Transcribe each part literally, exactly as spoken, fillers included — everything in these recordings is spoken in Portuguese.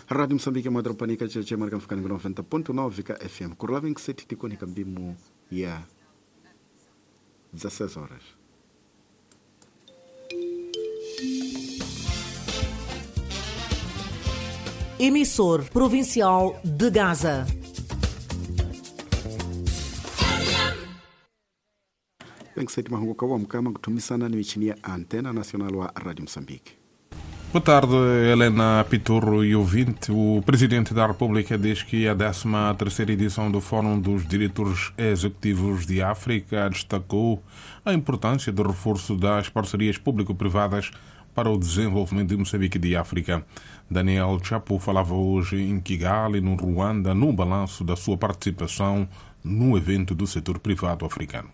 Rádio Moçambique Madropanica Cheche marca ficando noventa ponto nove K F M. Curlava em que sete ticônica bimo ya dezesseis horas. Emissor provincial de Gaza. Em que sete marungu kawa mkama kutumisana ni chini ya antena nacional wa Rádio Moçambique. Boa tarde, Helena Piturro e ouvinte. O Presidente da República diz que a décima terceira edição do Fórum dos Diretores Executivos de África destacou a importância do reforço das parcerias público-privadas para o desenvolvimento de Moçambique e de África. Daniel Chapo falava hoje em Kigali, no Ruanda, no balanço da sua participação no evento do setor privado africano.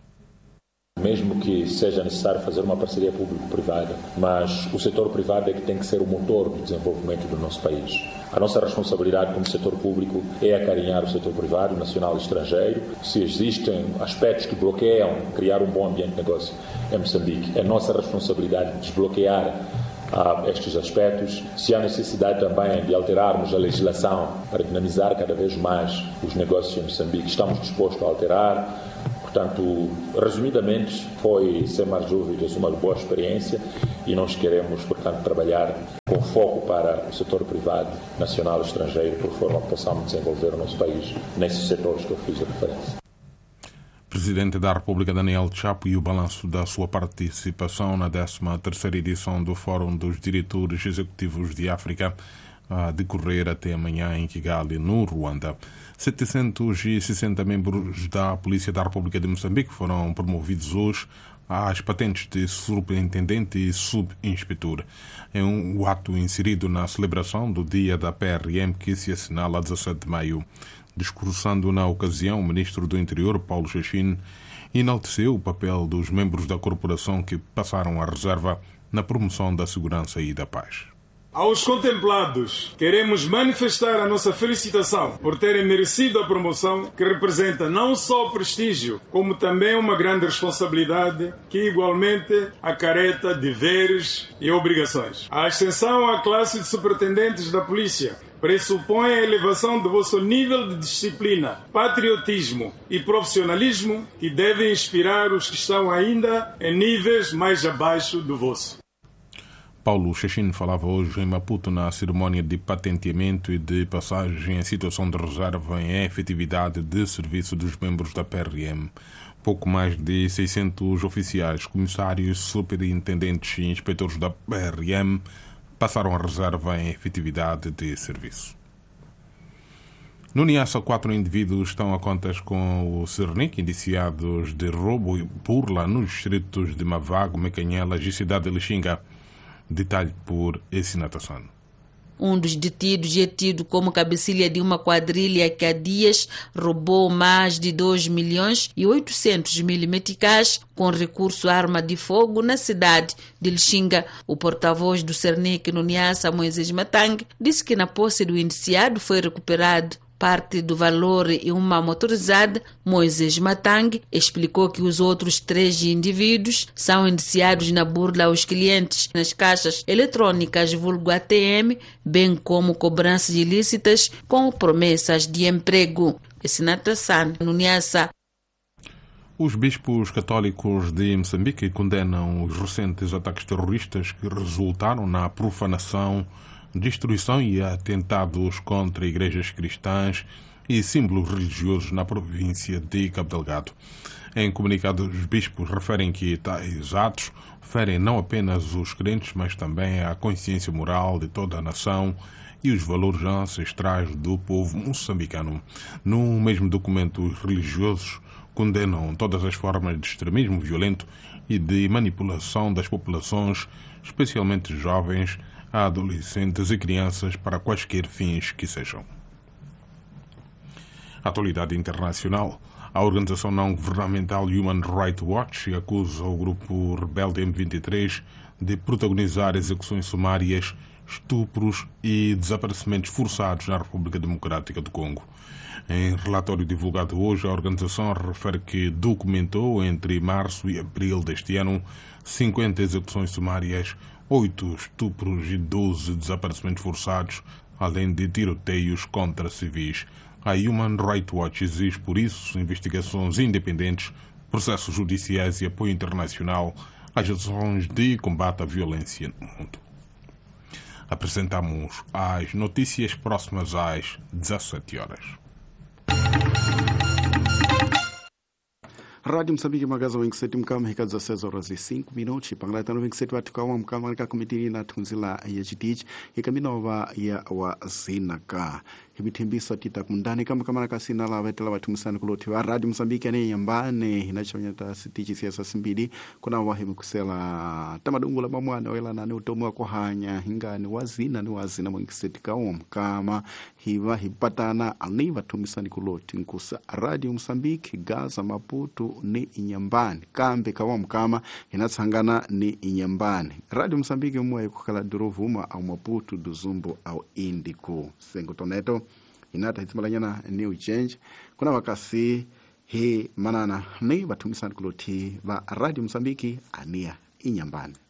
Mesmo que seja necessário fazer uma parceria público-privada, mas o setor privado é que tem que ser o motor do desenvolvimento do nosso país. A nossa responsabilidade como setor público é acarinhar o setor privado, nacional e estrangeiro. Se existem aspectos que bloqueiam criar um bom ambiente de negócio em Moçambique, é nossa responsabilidade desbloquear ah, estes aspectos. Se há necessidade também de alterarmos a legislação para dinamizar cada vez mais os negócios em Moçambique, estamos dispostos a alterar. Portanto, resumidamente, foi, sem mais dúvidas, uma boa experiência e nós queremos, portanto, trabalhar com foco para o setor privado, nacional e estrangeiro, por forma que possamos desenvolver o nosso país nesses setores que eu fiz a referência. Presidente da República Daniel Chapo e o balanço da sua participação na décima terceira edição do Fórum dos Diretores Executivos de África, a decorrer até amanhã em Kigali, no Ruanda. setecentos e sessenta membros da Polícia da República de Moçambique foram promovidos hoje às patentes de superintendente e subinspetor. É um ato inserido na celebração do Dia da P R M que se assinala a dezassete de maio. Discursando na ocasião, o ministro do Interior, Paulo Chachine, enalteceu o papel dos membros da corporação que passaram a reserva na promoção da segurança e da paz. Aos contemplados, queremos manifestar a nossa felicitação por terem merecido a promoção que representa não só prestígio, como também uma grande responsabilidade que igualmente acarreta deveres e obrigações. A ascensão à classe de superintendentes da polícia pressupõe a elevação do vosso nível de disciplina, patriotismo e profissionalismo que devem inspirar os que estão ainda em níveis mais abaixo do vosso. Paulo Chachine falava hoje em Maputo na cerimónia de patenteamento e de passagem em situação de reserva em efetividade de serviço dos membros da P R M. Pouco mais de seiscentos oficiais, comissários, superintendentes e inspetores da P R M passaram a reserva em efetividade de serviço. No Niassa, quatro indivíduos estão a contas com o Cernic, indiciados de roubo e burla nos distritos de Mavago, Mecanhelas e Cidade de Lixinga. Detalhe por Essinatação. Um dos detidos é tido como cabecilha de uma quadrilha que há dias roubou mais de dois milhões e oitocentos mil meticais com recurso à arma de fogo na cidade de Lixinga. O porta-voz do Cernic no Niassa, Moisés Matang, disse que na posse do indiciado foi recuperado parte do valor e uma motorizada. Moisés Matang explicou que os outros três indivíduos são indiciados na burla aos clientes nas caixas eletrônicas vulgo A T M, bem como cobranças ilícitas com promessas de emprego. Essinatação no Niassa. Os bispos católicos de Moçambique condenam os recentes ataques terroristas que resultaram na profanação, destruição e atentados contra igrejas cristãs e símbolos religiosos na província de Cabo Delgado. Em comunicado, os bispos referem que tais atos ferem não apenas os crentes, mas também a consciência moral de toda a nação e os valores ancestrais do povo moçambicano. No mesmo documento, os religiosos condenam todas as formas de extremismo violento e de manipulação das populações, especialmente jovens, adolescentes e crianças, para quaisquer fins que sejam. Atualidade internacional. A organização não-governamental Human Rights Watch acusa o grupo rebelde M vinte e três de protagonizar execuções sumárias, estupros e desaparecimentos forçados na República Democrática do Congo. Em relatório divulgado hoje, a organização refere que documentou entre março e abril deste ano cinquenta execuções sumárias, oito estupros e doze desaparecimentos forçados além de tiroteios contra civis. A Human Rights Watch exige, por isso, investigações independentes, processos judiciais e apoio internacional às ações de combate à violência no mundo. Apresentamos as notícias próximas às dezassete horas. Rádio Moçambique, magaza vinte e sete mkama hika dezesseis horas e cinco minutos. Pangalata no vinte e sete watukawa mkama nika komitini na tunzila ya jitij hika minova ya wa zinaka. Hibitimbiso tita kundani kama kama nakasina la vetela watumusani kuloti wa Rádio Moçambique ane yambane hinachonyata sitichi siasa simbidi kuna wahimu kusela tamadungu la mamwana wela nani utomu wa kuhanya hinga ni wazina ni wazina mwingiseti kawa mkama hiva hipatana aniva tumisani kuloti nkusa Rádio Moçambique Gaza Maputo ni inyambani kambe kawa mkama hinatsangana ni inyambani. Rádio Moçambique umwe kukala durovuma au Maputo duzumbo au Indico sengutoneto inata hitimalanyana new change kuna wakasi hii manana ni batumisani kuloti ba Rádio Moçambique ania inyambani.